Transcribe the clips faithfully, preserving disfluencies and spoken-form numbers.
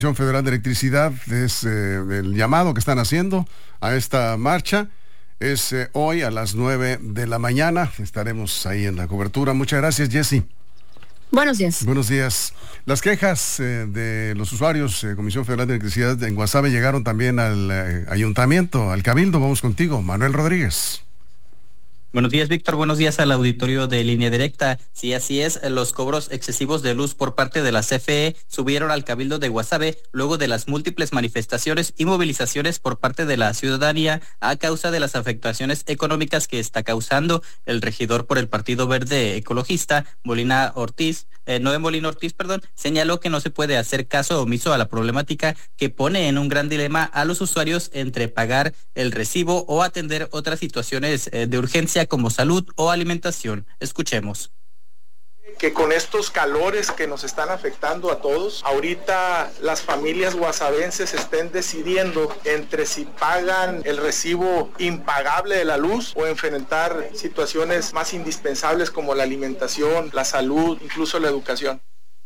Federal de Electricidad es eh, el llamado que están haciendo a esta marcha. Es eh, hoy a las nueve de la mañana. Estaremos ahí en la cobertura. Muchas gracias, Jessy. Buenos días. Buenos días. Las quejas eh, de los usuarios, eh, Comisión Federal de Electricidad en Guasave, llegaron también al eh, ayuntamiento, al cabildo. Vamos contigo, Manuel Rodríguez. Buenos días, Víctor. Buenos días al auditorio de Línea Directa. Sí, así es, los cobros excesivos de luz por parte de la C F E subieron al Cabildo de Guasave luego de las múltiples manifestaciones y movilizaciones por parte de la ciudadanía a causa de las afectaciones económicas que está causando. El regidor por el Partido Verde Ecologista, Molina Ortiz, eh, Noé Molina Ortiz, perdón, señaló que no se puede hacer caso omiso a la problemática que pone en un gran dilema a los usuarios entre pagar el recibo o atender otras situaciones eh, de urgencia como salud o alimentación. Escuchemos. Que con estos calores que nos están afectando a todos, ahorita las familias guasavenses estén decidiendo entre si pagan el recibo impagable de la luz o enfrentar situaciones más indispensables como la alimentación, la salud, incluso la educación.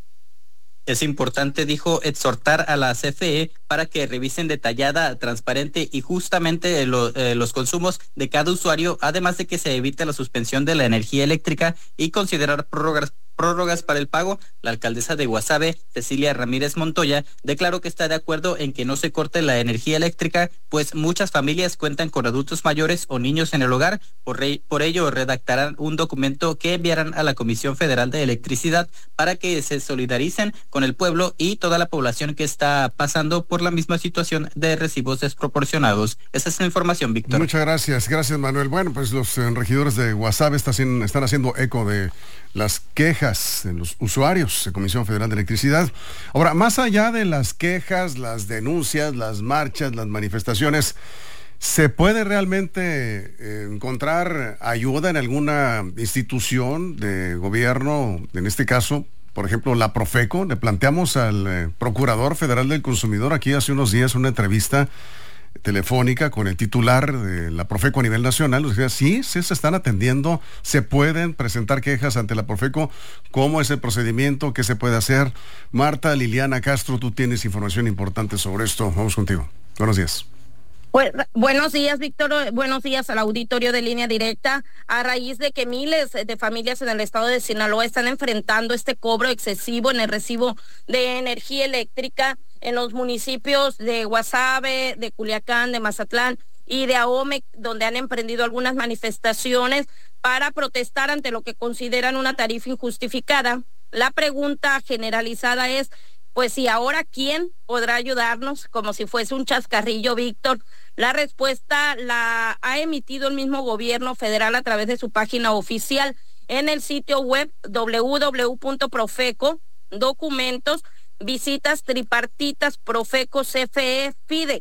Es importante, dijo, exhortar a la C F E para que revisen detallada, transparente y justamente lo, eh, los consumos de cada usuario, además de que se evite la suspensión de la energía eléctrica y considerar prórrogas prórrogas para el pago. La alcaldesa de Guasave, Cecilia Ramírez Montoya, declaró que está de acuerdo en que no se corte la energía eléctrica, pues muchas familias cuentan con adultos mayores o niños en el hogar. Por, re, por ello, redactarán un documento que enviarán a la Comisión Federal de Electricidad para que se solidaricen con el pueblo y toda la población que está pasando por la misma situación de recibos desproporcionados. Esa es la información, Víctor. Muchas gracias, gracias, Manuel. Bueno, pues los eh, regidores de Guasave están, están haciendo eco de las quejas de los usuarios de Comisión Federal de Electricidad. Ahora, más allá de las quejas, las denuncias, las marchas, las manifestaciones, ¿se puede realmente eh, encontrar ayuda en alguna institución de gobierno, en este caso, por ejemplo, la Profeco? Le planteamos al eh, Procurador Federal del Consumidor aquí hace unos días una entrevista telefónica con el titular de la Profeco a nivel nacional. Nos decía, sí, sí se están atendiendo, se pueden presentar quejas ante la Profeco. ¿Cómo es el procedimiento? ¿Qué se puede hacer? Marta Liliana Castro, tú tienes información importante sobre esto. Vamos contigo. Buenos días. Pues, buenos días, Víctor. Buenos días al auditorio de Línea Directa. A raíz de que miles de familias en el estado de Sinaloa están enfrentando este cobro excesivo en el recibo de energía eléctrica en los municipios de Guasave, de Culiacán, de Mazatlán y de Ahome, donde han emprendido algunas manifestaciones para protestar ante lo que consideran una tarifa injustificada. La pregunta generalizada es, pues, ¿y ahora quién podrá ayudarnos? Como si fuese un chascarrillo, Víctor. La respuesta la ha emitido el mismo gobierno federal a través de su página oficial en el sitio web doble u doble u doble u punto profeco, documentos, visitas tripartitas, Profeco, C F E, FIDE.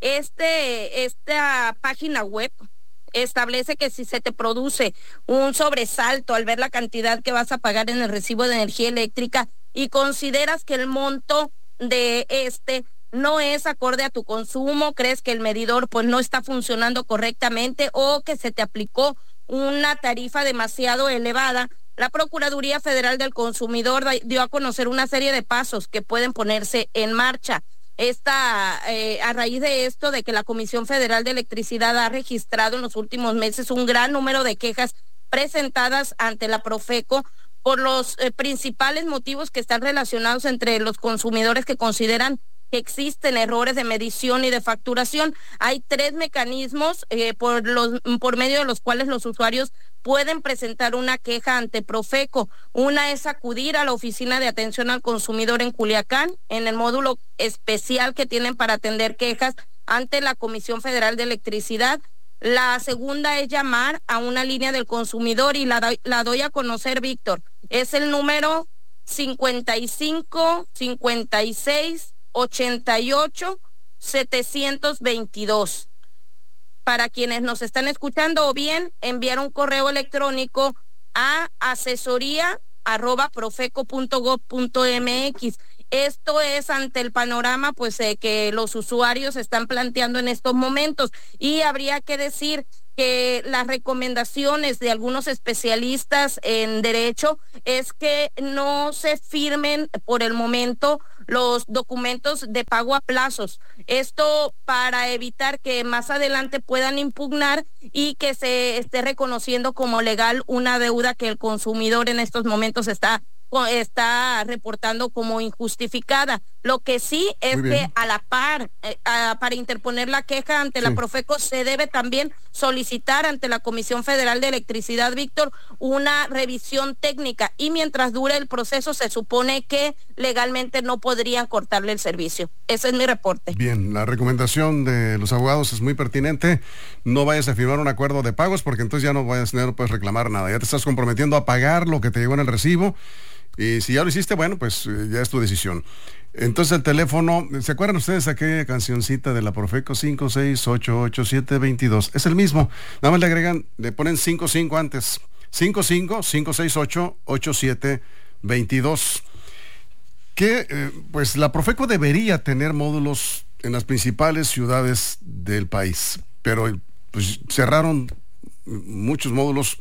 Este, esta página web establece que si se te produce un sobresalto al ver la cantidad que vas a pagar en el recibo de energía eléctrica y consideras que el monto de este no es acorde a tu consumo, crees que el medidor pues no está funcionando correctamente o que se te aplicó una tarifa demasiado elevada, la Procuraduría Federal del Consumidor dio a conocer una serie de pasos que pueden ponerse en marcha. Esta, eh, a raíz de esto, de que la Comisión Federal de Electricidad ha registrado en los últimos meses un gran número de quejas presentadas ante la Profeco por los eh, principales motivos que están relacionados entre los consumidores que consideran que existen errores de medición y de facturación. Hay tres mecanismos eh, por los por medio de los cuales los usuarios pueden presentar una queja ante Profeco. Una es acudir a la Oficina de Atención al Consumidor en Culiacán, en el módulo especial que tienen para atender quejas ante la Comisión Federal de Electricidad. La segunda es llamar a una línea del consumidor y la, la doy a conocer, Víctor. Es el número cincuenta y cinco, cincuenta y seis, ochenta y ocho, setecientos veintidós. Para quienes nos están escuchando, o bien enviar un correo electrónico a asesoría arroba profeco punto gob punto mx. Esto es ante el panorama pues eh, que los usuarios están planteando en estos momentos, y habría que decir que las recomendaciones de algunos especialistas en derecho es que no se firmen por el momento los documentos de pago a plazos. Esto para evitar que más adelante puedan impugnar y que se esté reconociendo como legal una deuda que el consumidor en estos momentos está está reportando como injustificada. Lo que sí es que a la par, eh, a, para interponer la queja ante sí. la Profeco, se debe también solicitar ante la Comisión Federal de Electricidad, Víctor, una revisión técnica, y mientras dure el proceso se supone que legalmente no podrían cortarle el servicio. Ese es mi reporte. Bien, la recomendación de los abogados es muy pertinente. No vayas a firmar un acuerdo de pagos porque entonces ya no, vayas, no puedes reclamar nada. Ya te estás comprometiendo a pagar lo que te llegó en el recibo. Y si ya lo hiciste, bueno, pues eh, ya es tu decisión. Entonces el teléfono, ¿se acuerdan ustedes de aquella cancioncita de la Profeco? cinco seis ocho ocho siete dos dos. Es el mismo. Nada más le agregan, le ponen cinco cinco antes. cinco cinco cinco seis ocho ocho siete dos dos. Que eh, pues la Profeco debería tener módulos en las principales ciudades del país. Pero pues cerraron muchos módulos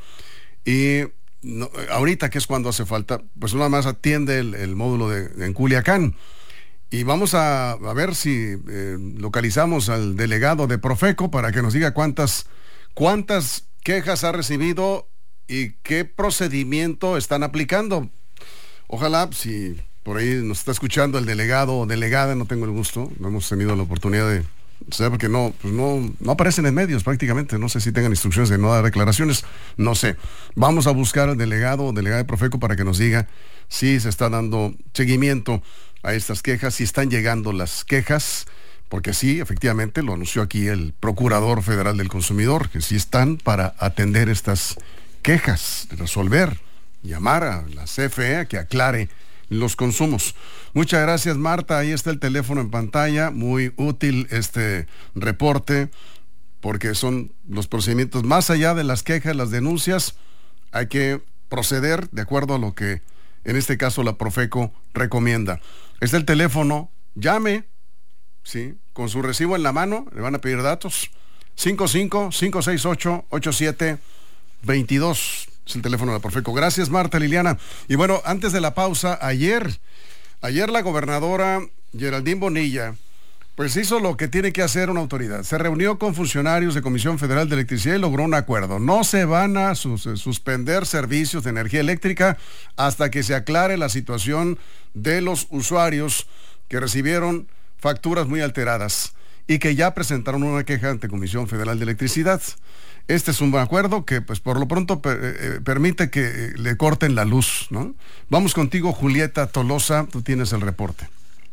y No, ahorita que es cuando hace falta, pues nada más atiende el, el módulo de, de en Culiacán. Y vamos a, a ver si eh, localizamos al delegado de Profeco para que nos diga cuántas, cuántas quejas ha recibido y qué procedimiento están aplicando. Ojalá, si por ahí nos está escuchando el delegado o delegada, no tengo el gusto, no hemos tenido la oportunidad de... O sea, porque no, pues no, no aparecen en medios prácticamente. No sé si tengan instrucciones de no dar declaraciones. No sé. Vamos a buscar al delegado o delegada de Profeco para que nos diga si se está dando seguimiento a estas quejas, si están llegando las quejas, porque sí, efectivamente, lo anunció aquí el Procurador Federal del Consumidor, que sí están para atender estas quejas, resolver, llamar a la C F E a que aclare los consumos. Muchas gracias, Marta. Ahí está el teléfono en pantalla. Muy útil este reporte porque son los procedimientos más allá de las quejas, las denuncias. Hay que proceder de acuerdo a lo que en este caso la Profeco recomienda. Está el teléfono. Llame, sí, con su recibo en la mano. Le van a pedir datos. cinco cinco cinco seis ocho ocho siete dos dos. Es el teléfono de la Profeco. Gracias, Marta, Liliana. Y bueno, antes de la pausa, ayer, ayer la gobernadora Geraldine Bonilla, pues hizo lo que tiene que hacer una autoridad. Se reunió con funcionarios de Comisión Federal de Electricidad y logró un acuerdo. No se van a sus, suspender servicios de energía eléctrica hasta que se aclare la situación de los usuarios que recibieron facturas muy alteradas y que ya presentaron una queja ante Comisión Federal de Electricidad. Este es un buen acuerdo que, pues, por lo pronto per, eh, permite que eh, le corten la luz, ¿no? Vamos contigo, Julieta Tolosa, tú tienes el reporte.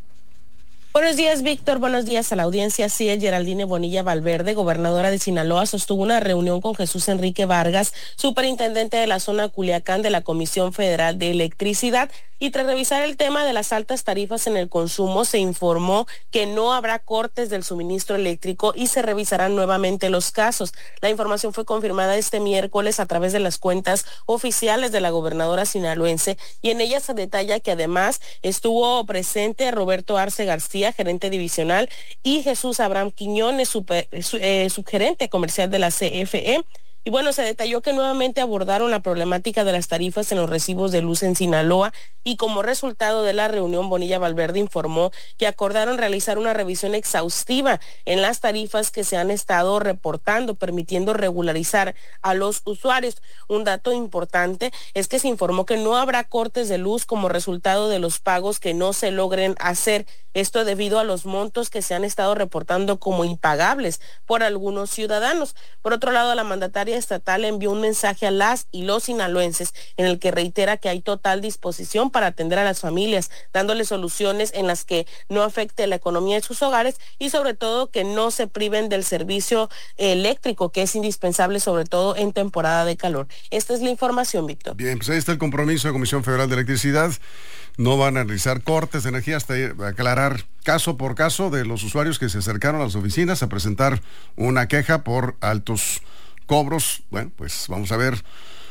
Buenos días, Víctor. Buenos días a la audiencia. Sí, Geraldine Bonilla Valverde, gobernadora de Sinaloa, sostuvo una reunión con Jesús Enrique Vargas, superintendente de la zona Culiacán de la Comisión Federal de Electricidad. Y tras revisar el tema de las altas tarifas en el consumo, se informó que no habrá cortes del suministro eléctrico y se revisarán nuevamente los casos. La información fue confirmada este miércoles a través de las cuentas oficiales de la gobernadora sinaloense, y en ella se detalla que además estuvo presente Roberto Arce García, gerente divisional, y Jesús Abraham Quiñones, super, eh, subgerente comercial de la C F E. Y bueno, se detalló que nuevamente abordaron la problemática de las tarifas en los recibos de luz en Sinaloa, y como resultado de la reunión, Bonilla Valverde informó que acordaron realizar una revisión exhaustiva en las tarifas que se han estado reportando, permitiendo regularizar a los usuarios. Un dato importante es que se informó que no habrá cortes de luz como resultado de los pagos que no se logren hacer. Esto debido a los montos que se han estado reportando como impagables por algunos ciudadanos. Por otro lado, la mandataria estatal envió un mensaje a las y los sinaloenses en el que reitera que hay total disposición para atender a las familias, dándoles soluciones en las que no afecte la economía de sus hogares y sobre todo que no se priven del servicio eléctrico, que es indispensable sobre todo en temporada de calor. Esta es la información, Víctor. Bien, pues ahí está el compromiso de Comisión Federal de Electricidad. No van a realizar cortes de energía hasta aclarar caso por caso de los usuarios que se acercaron a las oficinas a presentar una queja por altos cobros. Bueno, pues vamos a ver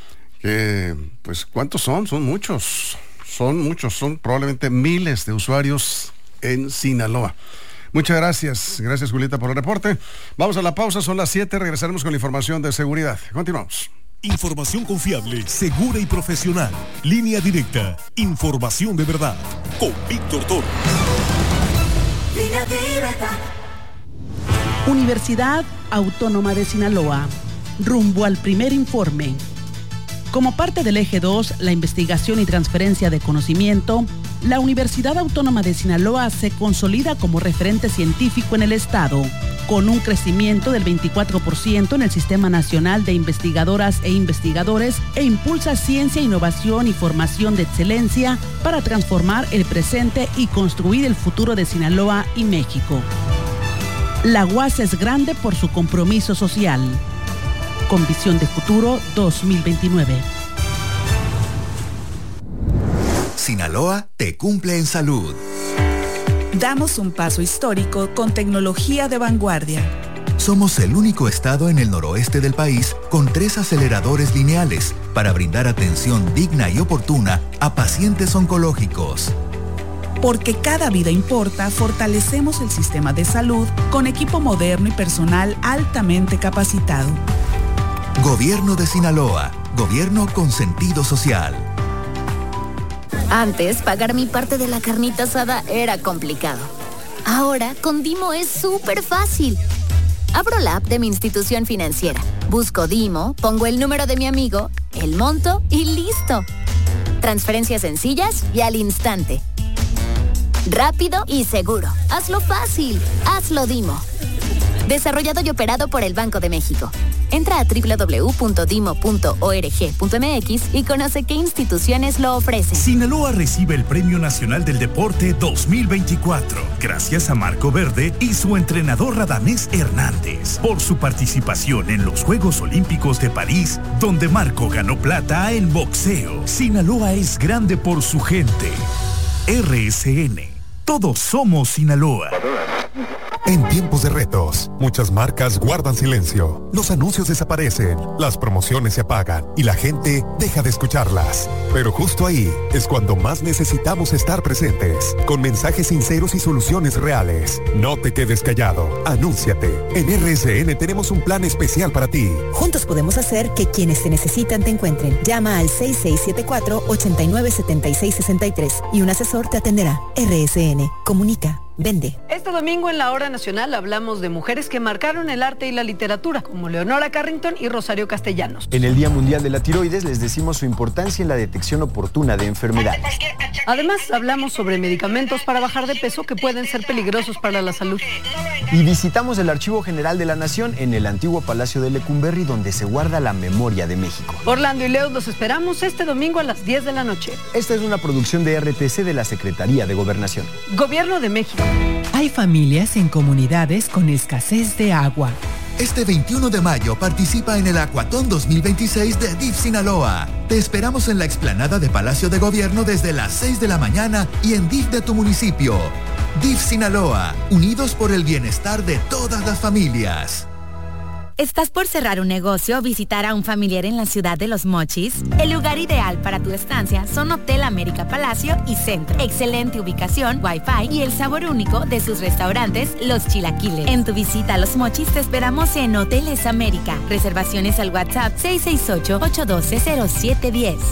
que, pues, ¿cuántos son? Son muchos, son muchos, son probablemente miles de usuarios en Sinaloa. Muchas gracias, gracias, Julieta, por el reporte. Vamos a la pausa, son las siete, regresaremos con la información de seguridad. Continuamos. Información confiable, segura y profesional. Línea Directa. Información de verdad. Con Víctor Torres. Línea Directa. Universidad Autónoma de Sinaloa. Rumbo al primer informe. Como parte del eje dos, la investigación y transferencia de conocimiento, la Universidad Autónoma de Sinaloa se consolida como referente científico en el estado, con un crecimiento del veinticuatro por ciento en el Sistema Nacional de Investigadoras e Investigadores e impulsa ciencia, innovación y formación de excelencia para transformar el presente y construir el futuro de Sinaloa y México. La U A S es grande por su compromiso social. Con visión de futuro dos mil veintinueve. Sinaloa te cumple en salud. Damos un paso histórico con tecnología de vanguardia. Somos el único estado en el noroeste del país con tres aceleradores lineales para brindar atención digna y oportuna a pacientes oncológicos. Porque cada vida importa, fortalecemos el sistema de salud con equipo moderno y personal altamente capacitado. Gobierno de Sinaloa. Gobierno con sentido social. Antes, pagar mi parte de la carnita asada era complicado. Ahora, con Dimo es súper fácil. Abro la app de mi institución financiera, busco Dimo, pongo el número de mi amigo, el monto y listo. Transferencias sencillas y al instante. Rápido y seguro. Hazlo fácil. Hazlo Dimo. Desarrollado y operado por el Banco de México. Entra a doble u doble u doble u punto dimo punto org punto m x y conoce qué instituciones lo ofrecen. Sinaloa recibe el Premio Nacional del Deporte dos mil veinticuatro, gracias a Marco Verde y su entrenador Radamés Hernández, por su participación en los Juegos Olímpicos de París, donde Marco ganó plata en boxeo. Sinaloa es grande por su gente. R S N. Todos somos Sinaloa. En tiempos de retos, muchas marcas guardan silencio. Los anuncios desaparecen, las promociones se apagan y la gente deja de escucharlas. Pero justo ahí es cuando más necesitamos estar presentes, con mensajes sinceros y soluciones reales. No te quedes callado, anúnciate. En R S N tenemos un plan especial para ti. Juntos podemos hacer que quienes te necesitan te encuentren. Llama al seis seis siete cuatro, ocho nueve siete seis seis tres y un asesor te atenderá. R S N. Comunica. Vende. Este domingo en la Hora Nacional hablamos de mujeres que marcaron el arte y la literatura, como Leonora Carrington y Rosario Castellanos. En el Día Mundial de la Tiroides les decimos su importancia en la detección oportuna de enfermedades. Además, hablamos sobre medicamentos para bajar de peso que pueden ser peligrosos para la salud. Y visitamos el Archivo General de la Nación en el antiguo Palacio de Lecumberri, donde se guarda la memoria de México. Orlando y Leo los esperamos este domingo a las diez de la noche. Esta es una producción de R T C de la Secretaría de Gobernación. Gobierno de México. Hay familias en comunidades con escasez de agua. Este veintiuno de mayo participa en el Acuatón dos mil veintiséis de D I F Sinaloa. Te esperamos en la explanada de Palacio de Gobierno desde las seis de la mañana y en D I F de tu municipio. D I F Sinaloa, unidos por el bienestar de todas las familias. ¿Estás por cerrar un negocio o visitar a un familiar en la ciudad de Los Mochis? El lugar ideal para tu estancia son Hotel América Palacio y Centro. Excelente ubicación, wifi y el sabor único de sus restaurantes, Los Chilaquiles. En tu visita a Los Mochis te esperamos en Hoteles América. Reservaciones al WhatsApp seis seis ocho, ocho uno dos, cero siete uno cero.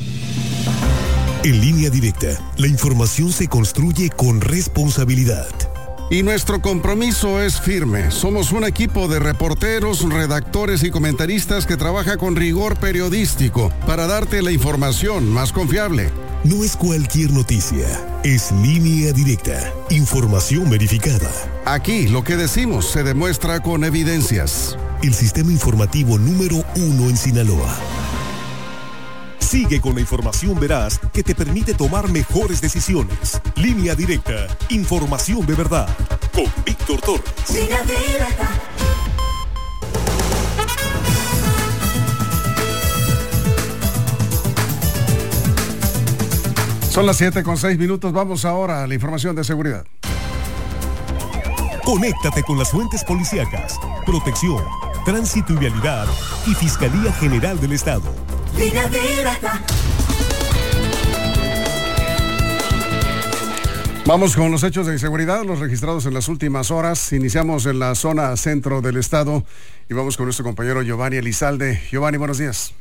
En Línea Directa, la información se construye con responsabilidad. Y nuestro compromiso es firme. Somos un equipo de reporteros, redactores y comentaristas que trabaja con rigor periodístico para darte la información más confiable. No es cualquier noticia, es Línea Directa, información verificada. Aquí lo que decimos se demuestra con evidencias. El sistema informativo número uno en Sinaloa. Sigue con la información veraz que te permite tomar mejores decisiones. Línea Directa, información de verdad. Con Víctor Torres. Línea Directa. Son las siete con seis minutos. Vamos ahora a la información de seguridad. Conéctate con las fuentes policíacas, protección, tránsito y vialidad y Fiscalía General del Estado. Línea Directa. Vamos con los hechos de inseguridad, los registrados en las últimas horas. Iniciamos en la zona centro del estado y vamos con nuestro compañero Giovanni Elizalde. Giovanni, buenos días.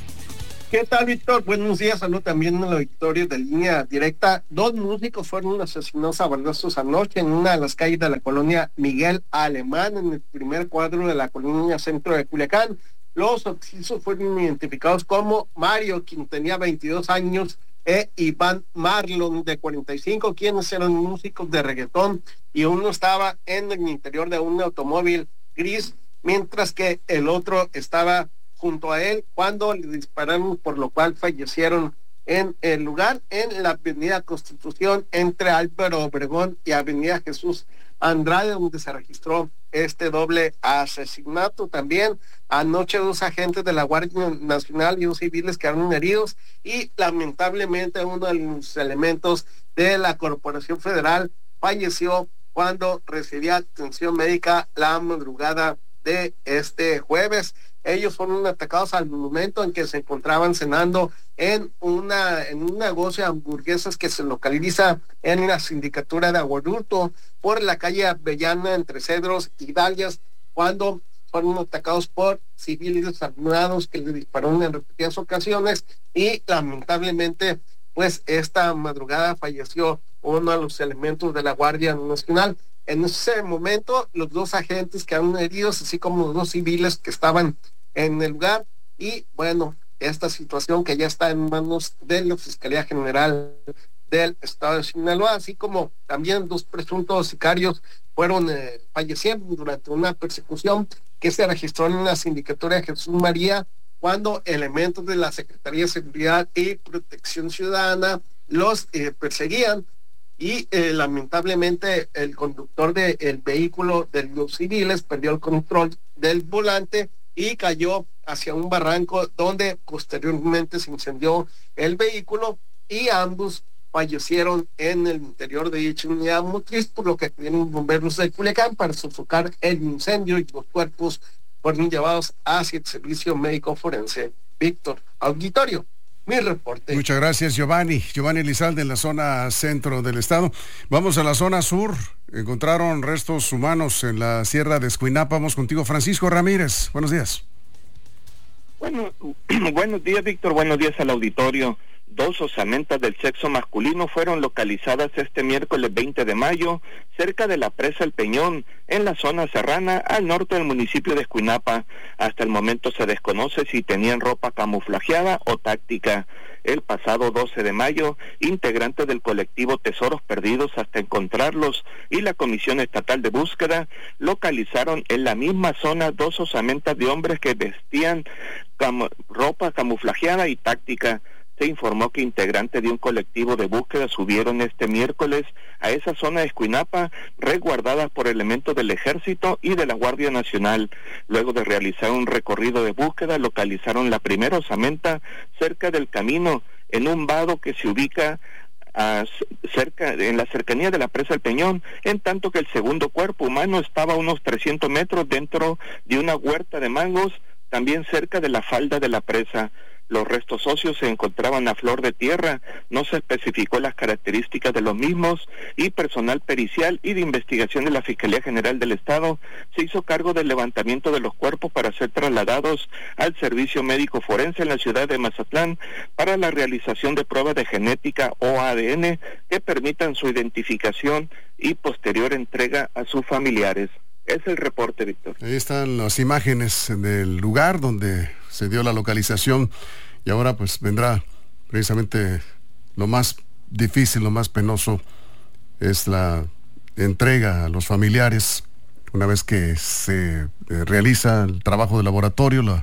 ¿Qué tal, Víctor? Buenos días. Salud también en el auditorio de Línea Directa. Dos músicos fueron asesinados a balazos anoche en una de las calles de la colonia Miguel Alemán, en el primer cuadro de la colonia centro de Culiacán. Los occisos fueron identificados como Mario, quien tenía veintidós años, e Iván Marlon, de cuarenta y cinco, quienes eran músicos de reggaetón, y uno estaba en el interior de un automóvil gris, mientras que el otro estaba junto a él cuando le dispararon, por lo cual fallecieron en el lugar, en la avenida Constitución, entre Álvaro Obregón y avenida Jesús Andrade, donde se registró este doble asesinato. También anoche dos agentes de la Guardia Nacional y dos civiles quedaron heridos, y lamentablemente uno de los elementos de la Corporación Federal falleció cuando recibía atención médica la madrugada de este jueves. Ellos fueron atacados al momento en que se encontraban cenando en una en un negocio de hamburguesas que se localiza en la sindicatura de Aguadulto, por la calle Avellana, entre Cedros y Dalias, cuando fueron atacados por civiles armados que les dispararon en repetidas ocasiones, y lamentablemente pues esta madrugada falleció uno de los elementos de la Guardia Nacional. En ese momento los dos agentes quedaron heridos, así como los dos civiles que estaban en el lugar, y bueno, esta situación que ya está en manos de la Fiscalía General del Estado de Sinaloa, así como también dos presuntos sicarios fueron eh, falleciendo durante una persecución que se registró en la sindicatura de Jesús María, cuando elementos de la Secretaría de Seguridad y Protección Ciudadana los eh, perseguían, y eh, lamentablemente el conductor del vehículo de los civiles perdió el control del volante y cayó hacia un barranco, donde posteriormente se incendió el vehículo, y ambos fallecieron en el interior de dicha unidad motriz, por lo que acudieron bomberos de Culiacán para sofocar el incendio, y los cuerpos fueron llevados hacia el servicio médico forense. Víctor, auditorio, mi reporte. Muchas gracias, Giovanni. Giovanni Elizalde, en la zona centro del estado. Vamos a la zona sur. Encontraron restos humanos en la Sierra de Escuinapa. Vamos contigo, Francisco Ramírez. Buenos días. Bueno, buenos días, Víctor. Buenos días al auditorio. Dos osamentas del sexo masculino fueron localizadas este miércoles veinte de mayo cerca de la presa El Peñón, en la zona serrana al norte del municipio de Escuinapa. Hasta el momento se desconoce si tenían ropa camuflajeada o táctica. El pasado doce de mayo, integrantes del colectivo Tesoros Perdidos hasta encontrarlos y la Comisión Estatal de Búsqueda localizaron en la misma zona dos osamentas de hombres que vestían cam- ropa camuflajeada y táctica. Se informó que integrantes de un colectivo de búsqueda subieron este miércoles a esa zona de Escuinapa, resguardadas por elementos del Ejército y de la Guardia Nacional. Luego de realizar un recorrido de búsqueda, localizaron la primera osamenta cerca del camino, en un vado que se ubica a cerca en la cercanía de la presa El Peñón, en tanto que el segundo cuerpo humano estaba a unos trescientos metros dentro de una huerta de mangos, también cerca de la falda de la presa. Los restos óseos se encontraban a flor de tierra, no se especificó las características de los mismos, y personal pericial y de investigación de la Fiscalía General del Estado se hizo cargo del levantamiento de los cuerpos para ser trasladados al Servicio Médico Forense en la ciudad de Mazatlán para la realización de pruebas de genética o A D N que permitan su identificación y posterior entrega a sus familiares. Es el reporte, Víctor. Ahí están las imágenes del lugar donde se dio la localización, y ahora pues vendrá precisamente lo más difícil, lo más penoso, es la entrega a los familiares una vez que se eh, realiza el trabajo de laboratorio, la,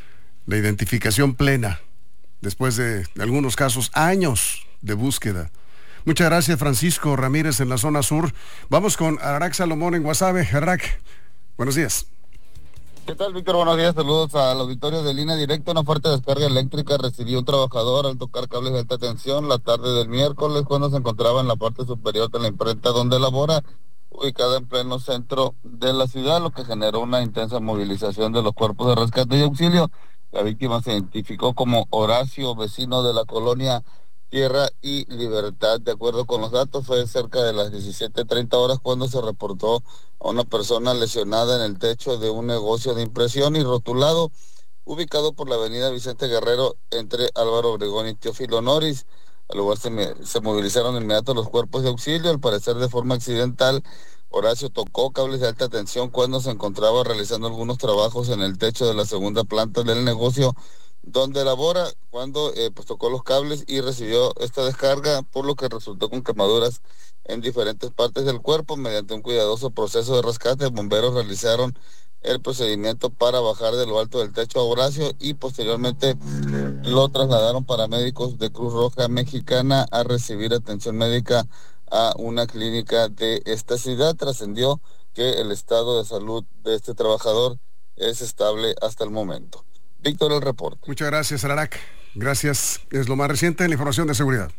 la identificación plena, después de, de algunos casos, años de búsqueda. Muchas gracias, Francisco Ramírez, en la zona sur. Vamos con Arac Salomón en Guasave. Arac, buenos días. ¿Qué tal, Víctor? Buenos días, saludos al auditorio de Línea Directa. Una fuerte descarga eléctrica recibió un trabajador al tocar cables de alta tensión la tarde del miércoles, cuando se encontraba en la parte superior de la imprenta donde labora, ubicada en pleno centro de la ciudad, lo que generó una intensa movilización de los cuerpos de rescate y auxilio. La víctima se identificó como Horacio, vecino de la colonia Tierra y Libertad. De acuerdo con los datos, fue cerca de las diecisiete treinta horas cuando se reportó a una persona lesionada en el techo de un negocio de impresión y rotulado ubicado por la avenida Vicente Guerrero entre Álvaro Obregón y Teófilo Noris. Al lugar se, me, se movilizaron de inmediato los cuerpos de auxilio. Al parecer de forma accidental, Horacio tocó cables de alta tensión cuando se encontraba realizando algunos trabajos en el techo de la segunda planta del negocio donde labora, cuando eh, pues tocó los cables y recibió esta descarga, por lo que resultó con quemaduras en diferentes partes del cuerpo. Mediante un cuidadoso proceso de rescate, bomberos realizaron el procedimiento para bajar de lo alto del techo a Horacio y posteriormente lo trasladaron paramédicos de Cruz Roja Mexicana a recibir atención médica a una clínica de esta ciudad. Trascendió que el estado de salud de este trabajador es estable hasta el momento. Víctor, el reporte. Muchas gracias, Ararac. Gracias. Es lo más reciente en la información de seguridad.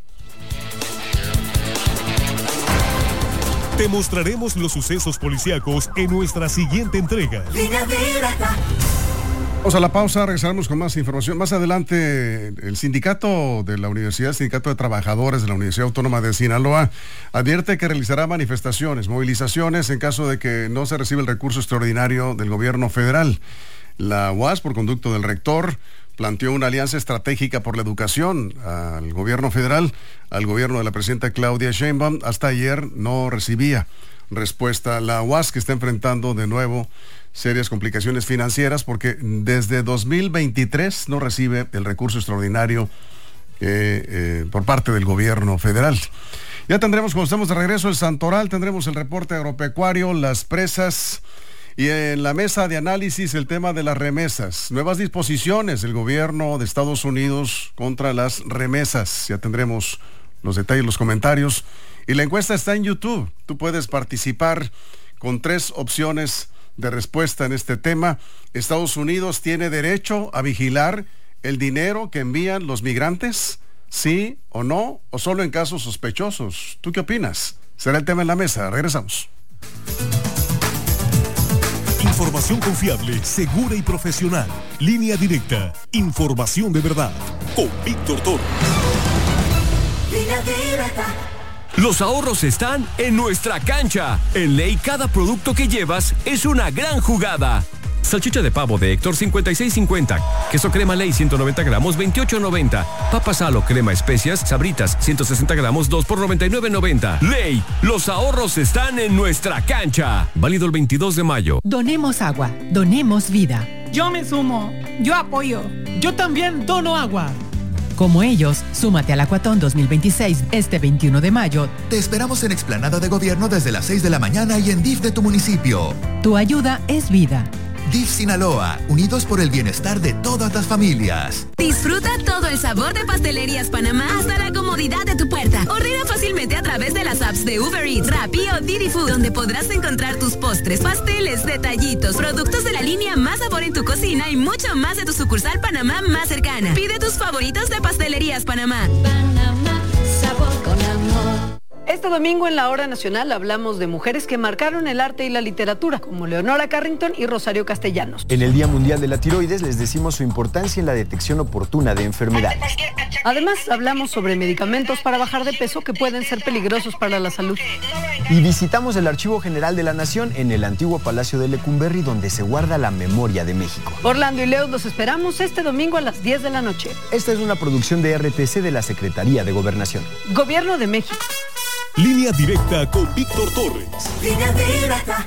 Te mostraremos los sucesos policíacos en nuestra siguiente entrega. Línea Directa. Vamos a la pausa, regresaremos con más información. Más adelante, el sindicato de la Universidad, Sindicato de Trabajadores de la Universidad Autónoma de Sinaloa, advierte que realizará manifestaciones, movilizaciones en caso de que no se reciba el recurso extraordinario del gobierno federal. La U A S, por conducto del rector, planteó una alianza estratégica por la educación al gobierno federal, al gobierno de la presidenta Claudia Sheinbaum. Hasta ayer no recibía respuesta. La U A S, que está enfrentando de nuevo serias complicaciones financieras porque desde dos mil veintitrés no recibe el recurso extraordinario eh, eh, por parte del gobierno federal. Ya tendremos, cuando estemos de regreso, el Santoral, tendremos el reporte agropecuario, las presas. Y en la mesa de análisis, el tema de las remesas. Nuevas disposiciones del gobierno de Estados Unidos contra las remesas. Ya tendremos los detalles, los comentarios. Y la encuesta está en YouTube. Tú puedes participar con tres opciones de respuesta en este tema. ¿Estados Unidos tiene derecho a vigilar el dinero que envían los migrantes? ¿Sí o no? ¿O solo en casos sospechosos? ¿Tú qué opinas? Será el tema en la mesa. Regresamos. Información confiable, segura y profesional. Línea Directa. Información de verdad. Con Víctor Toro. Línea Directa. Los ahorros están en nuestra cancha. En Ley, cada producto que llevas es una gran jugada. Salchicha de pavo de Héctor cincuenta y seis cincuenta. Queso crema Ley ciento noventa gramos veintiocho noventa. Papa Salo crema especias Sabritas ciento sesenta gramos dos por noventa y nueve noventa. Ley, los ahorros están en nuestra cancha. Válido el veintidós de mayo. Donemos agua, donemos vida. Yo me sumo, yo apoyo. Yo también dono agua. Como ellos, súmate al Acuatón dos mil veintiséis este veintiuno de mayo. Te esperamos en Explanada de Gobierno desde las seis de la mañana y en D I F de tu municipio. Tu ayuda es vida. D I F Sinaloa, unidos por el bienestar de todas las familias. Disfruta todo el sabor de Pastelerías Panamá hasta la comodidad de tu puerta. Ordena fácilmente a través de las apps de Uber Eats, Rappi o Didi Food, donde podrás encontrar tus postres, pasteles, detallitos, productos de la línea Más Sabor en tu cocina y mucho más de tu sucursal Panamá más cercana. Pide tus favoritos de Pastelerías Panamá. Panamá, sabor con amor. Este domingo en la Hora Nacional hablamos de mujeres que marcaron el arte y la literatura, como Leonora Carrington y Rosario Castellanos. En el Día Mundial de la Tiroides les decimos su importancia en la detección oportuna de enfermedades. Además, hablamos sobre medicamentos para bajar de peso que pueden ser peligrosos para la salud. Y visitamos el Archivo General de la Nación en el antiguo Palacio de Lecumberri, donde se guarda la memoria de México. Orlando y Leo los esperamos este domingo a las diez de la noche. Esta es una producción de R T C de la Secretaría de Gobernación. Gobierno de México. Línea Directa con Víctor Torres. Línea Directa.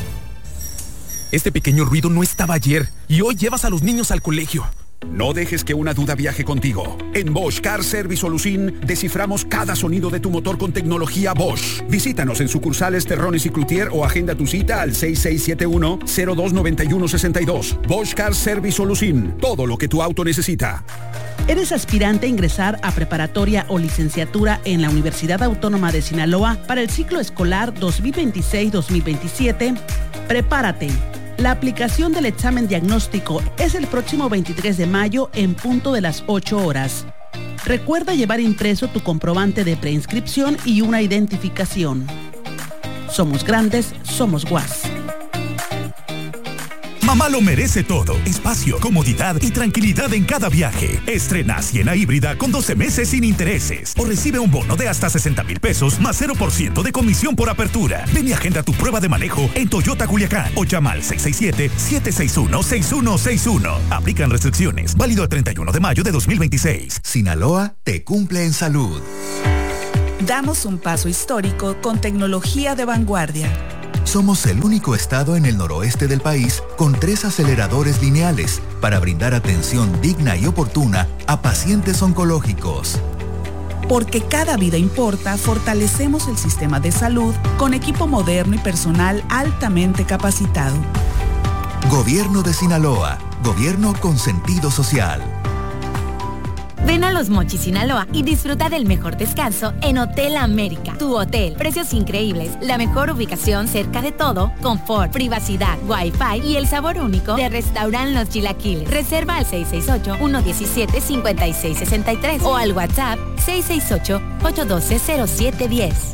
Este pequeño ruido no estaba ayer y hoy llevas a los niños al colegio. No dejes que una duda viaje contigo. En Bosch Car Service Solution desciframos cada sonido de tu motor con tecnología Bosch. Visítanos en sucursales Terrones y Cloutier o agenda tu cita al seis seis siete uno, cero dos nueve uno seis dos. Bosch Car Service Solution. Todo lo que tu auto necesita. ¿Eres aspirante a ingresar a preparatoria o licenciatura en la Universidad Autónoma de Sinaloa para el ciclo escolar dos mil veintiséis dos mil veintisiete? Prepárate. La aplicación del examen diagnóstico es el próximo veintitrés de mayo en punto de las ocho horas. Recuerda llevar impreso tu comprobante de preinscripción y una identificación. Somos grandes, somos U A S. Mamá lo merece todo. Espacio, comodidad y tranquilidad en cada viaje. Estrena Siena híbrida con doce meses sin intereses. O recibe un bono de hasta sesenta mil pesos más cero por ciento de comisión por apertura. Ven y agenda tu prueba de manejo en Toyota Culiacán o llama al seis seis siete, siete seis uno, seis uno seis uno. Aplican restricciones. Válido el treinta y uno de mayo de dos mil veintiséis. Sinaloa te cumple en salud. Damos un paso histórico con tecnología de vanguardia. Somos el único estado en el noroeste del país con tres aceleradores lineales para brindar atención digna y oportuna a pacientes oncológicos. Porque cada vida importa, fortalecemos el sistema de salud con equipo moderno y personal altamente capacitado. Gobierno de Sinaloa, gobierno con sentido social. Ven a Los Mochis, Sinaloa y disfruta del mejor descanso en Hotel América. Tu hotel, precios increíbles, la mejor ubicación cerca de todo, confort, privacidad, wifi y el sabor único de Restaurant Los Chilaquiles. Reserva al seis seis ocho, uno uno siete, cinco seis seis tres o al WhatsApp seis seis ocho, ocho uno dos, cero siete uno cero.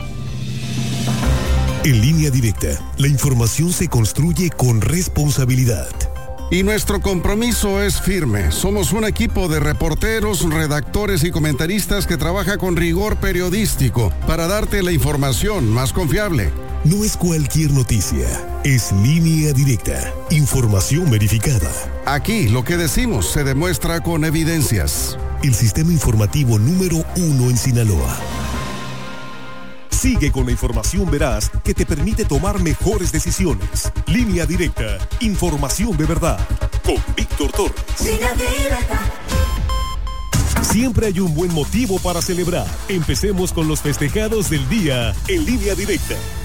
En Línea Directa, la información se construye con responsabilidad. Y nuestro compromiso es firme. Somos un equipo de reporteros, redactores y comentaristas que trabaja con rigor periodístico para darte la información más confiable. No es cualquier noticia, es Línea Directa, información verificada. Aquí lo que decimos se demuestra con evidencias. El sistema informativo número uno en Sinaloa. Sigue con la información veraz que te permite tomar mejores decisiones. Línea Directa, información de verdad. Con Víctor Torres. Línea Directa. Siempre hay un buen motivo para celebrar. Empecemos con los festejados del día en Línea Directa.